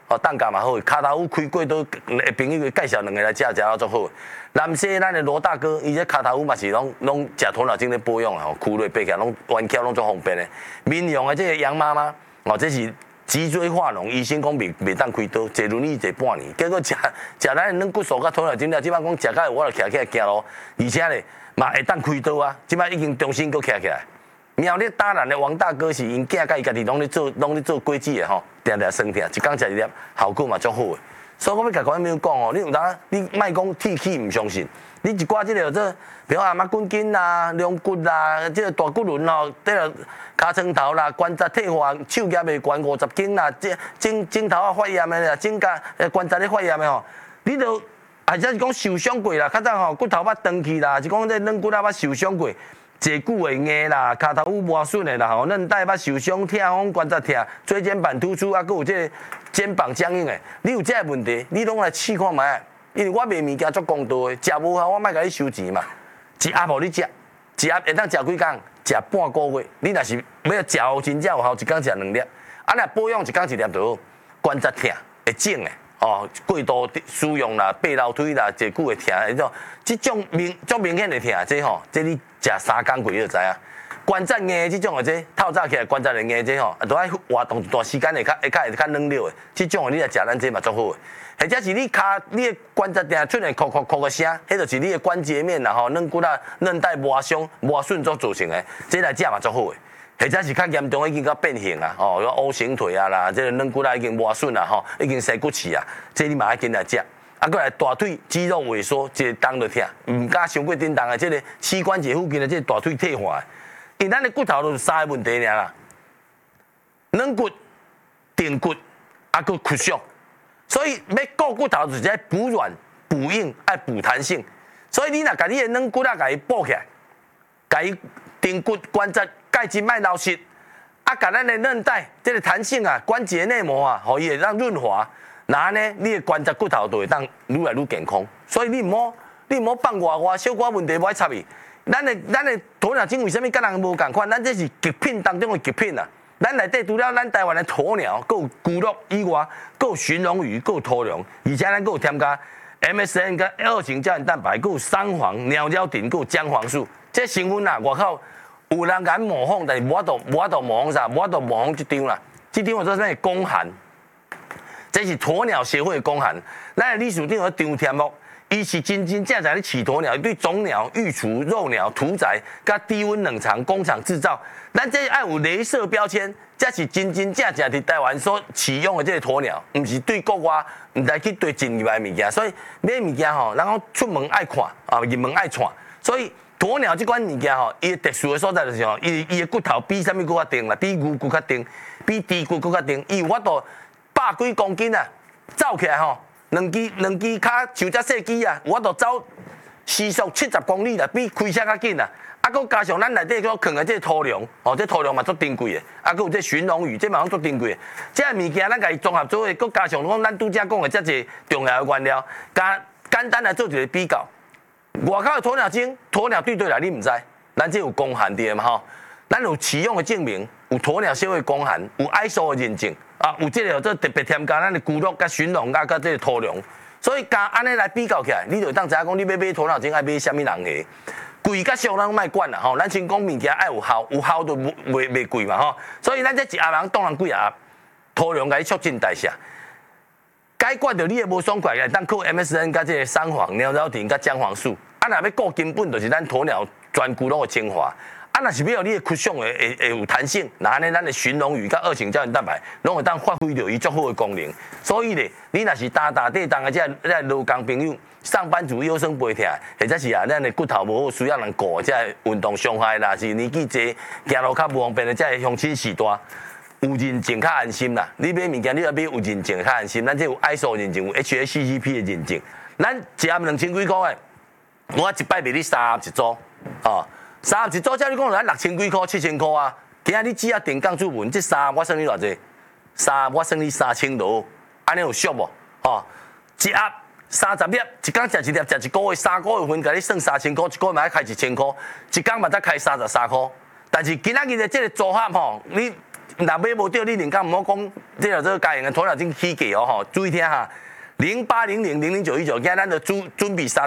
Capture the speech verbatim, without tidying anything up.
哦，蛋价嘛好，骹头乌开过都朋友介绍两个来食，食到足好。南西咱的罗大哥，伊这骹头乌嘛是拢拢食鸵鸟精咧保养啦，吼，窟内爬起来拢弯翘拢足方便的。民用的这个杨妈妈，哦，这是脊椎化脓，医生讲袂袂当开刀，坐轮椅坐半年，结果食食咱的软骨素甲鸵鸟精了，即摆讲食到我就徛起来行路，而且咧嘛会当开刀啊，即摆已经重新搁徛起来。苗栗大兰的王大哥是因囝甲伊家己拢咧做，拢咧做果子的吼，定定生疼，一工食一粒，效果嘛足好的。所以我要甲观众讲哦，你有当你莫讲铁气唔相信，你一寡即个这，比如阿妈滚筋啦、龙骨啦、即个大骨轮哦，即个尻川头啦、关节退化、手夹袂悬五十斤啦，即颈颈头啊发炎的啦、颈甲关节咧发炎的吼，你都或者是讲受伤过啦，较早吼骨头捌断去啦，是讲这软骨啊捌受伤过。坐久会硬啦，骹头有磨损的啦，吼，韧带捌受伤、痛风、关节痛、椎间盘突出，啊，佮有这个肩膀僵硬的，你有这个问题，你拢来试看卖。因为我卖物件足公道的，食无效我莫甲你收钱嘛。一盒无你食，一盒会当食几工？食半个月。你若是要食有真正有效，一工食两粒。啊，若保养一工一粒就好。关节痛会肿的，哦，过度使用啦、爬楼梯啦、坐久会痛迄种，即种明足明显的痛，这吼，这你。食三工过你就知啊，关节硬即种的这透早起来关节会硬这吼，都爱活动一段时间会较会较会较软了的，即种的你来食咱这嘛足好的。或者是你骹你的关节定出现咳咳咳的声，迄就是你的关节面啦吼，软骨啊、韧带磨伤、磨损所造成的，这来食嘛足好的。或者是较严重已经到变形啊，哦，O型腿啊啦，这个软骨啊已经磨损啦吼，已经生骨刺啊，这你嘛爱紧来食。啊，过来大腿肌肉萎缩，一个动就痛，唔敢伤过叮当的，这个膝关节附近的这个大腿退化，因为咱的骨头都是三个问题尔啦，软骨、顶骨，啊个骨伤，所以要顾骨头就是在补软、补硬、爱补弹性，所以你若甲你的软骨啊，甲伊补起来，甲伊顶骨关节钙质卖流失，啊，甲咱的韧带这个弹性啊、关节内膜啊，互伊会让润滑。那呢，你的关节骨头就会当愈来愈健康，所以你唔好，你唔好放外外小可问题，唔爱插伊。咱的咱的鸵鸟精为什么甲人无共款？咱这是极品当中的极品啊！咱内底除了咱台湾的鸵鸟，佮有骨肉以外，佮有鲟龙鱼，佮有鸵龙，而且咱佮有添加 M S N 跟二型胶原蛋白，佮有三黄、鸟胶顶，佮有姜黄素。这成分啊，外口有人敢模仿，但是无法度无法度模仿啥，无法度模仿这张啦。这张我做咩公函？这是鸵鸟协会的公函，咱的历史顶有张贴目，伊是真真正正咧饲鸵鸟，对种鸟、育雏、肉鸟、屠宰、甲低温冷藏工厂制造，咱这爱有镭射标签，这是真真正正伫台湾所饲养的这个鸵鸟，唔是对国外，唔来去对进入来物件，所以买物件吼，然后出门爱看，啊入门爱看，所以鸵鸟这款物件吼，伊特殊的所在就是吼，伊伊的骨头比啥物骨较硬啦，比牛骨较硬，比猪骨骨较硬，伊有法度。百几公斤啊，走起来吼，两支两支脚像只细机啊，有法度走时速七十公里啦，比开车较紧啊。啊，佮加上咱内底佮放的这鸵龙，哦，这鸵龙嘛足珍贵的，啊，佮有这鲟龙鱼，这嘛足珍贵的。这物件咱家己综合做伙，佮加上讲咱拄则讲的遮济重要的原料，加简单来做一个比较。外口的鸵鸟精，鸵鸟对对来你唔知，咱这有公函的嘛吼，咱有饲养的证明，有鸵鸟协会公函，有 I S O 的认证。啊，有这个做特别添加咱的骨肉、甲鲟龙、甲甲这个鸵龙，所以加安尼来比较起来，你就当知影讲你要买鸵鸟精爱买啥物人的，贵甲俗咱莫管啦吼，咱先讲物件爱有效，有效就袂袂贵嘛吼，所以咱这一盒人当然几盒，鸵龙甲你促进代谢，解决着你的无爽快个，当靠 M S N 甲这个三黄、鸟胶锭甲姜黄素，啊，若要顾根本就是咱鸵鸟全骨拢的精华。啊，若是要你的骨相会会会有弹性，那安尼咱的鲟龙鱼甲二型胶原蛋白，拢会当发挥到伊足好的功能。所以咧，你若是打打地当的这这劳工朋友，上班族腰酸背痛，或者是啊，咱的骨头无好需要人顾，这运动伤害啦，是年纪济行路较无方便的，这乡亲时代，有认证较安心啦。你买物件你要买有认证较安心，咱这有 I S O 认证，有 H A C C P 的认证，咱一盒两千几块的，我一摆卖你三盒一组，哦。三盒一组，照你讲，咱六千几块、七千块啊。今仔你只要定岗注文，这三盒我算你偌济？三盒我算你三千多，安尼有俗无？吼，一盒三十粒，一工食一粒，食一个月，三个月份，甲你算三千块，一个月嘛要开一千块，一工嘛才开三十三块。但是今仔日的这个组合吼，你若买无着，你另讲毋好讲，这叫做家用的鸵鸟精起价哦吼，注意听哈，零八零零零零九一九，今仔咱就准准备三